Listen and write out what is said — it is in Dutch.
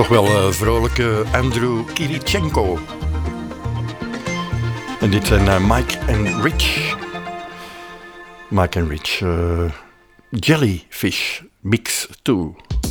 toch wel vrolijke Andrew Kirichenko. En dit zijn Mike en Rich. Mike en Rich. Jellyfish Mix 2.